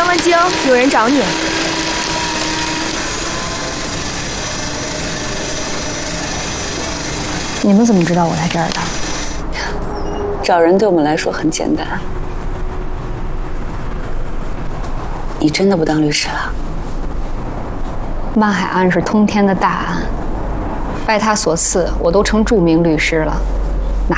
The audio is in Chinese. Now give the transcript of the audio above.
张文静，有人找你。 你们怎么知道我来这儿的？ 找人对我们来说很简单。你真的不当律师了？ 万海案是通天的大案，拜他所赐，我都成著名律师了。